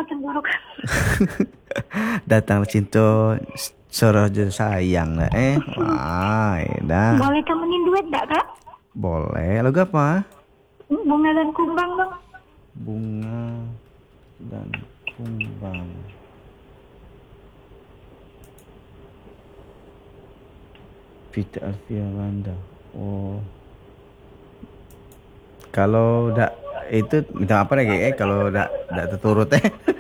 cemburu. Datang cinta soroh je sayang lah wah dah Boleh temenin duet enggak, Kak? boleh lagu apa Bunga dan kumbang dong. bunga dan kumbang Vita Alfia Wanda oh kalau dak itu minta apa lagi kalau dak terturut